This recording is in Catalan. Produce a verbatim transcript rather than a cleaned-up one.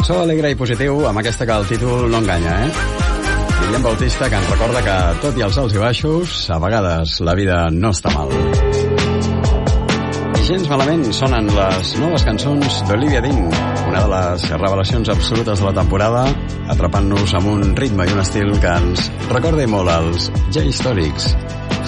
so alegre i positiu amb aquesta que el títol no enganya, eh? Guillem Bautista, que ens recorda que, tot i els alts i baixos, a vegades la vida no està mal. I gens malament sonen les noves cançons d'Olivia Dean, una de les revelacions absolutes de la temporada, atrapant-nos amb un ritme i un estil que ens recorda molt als J-Històrics.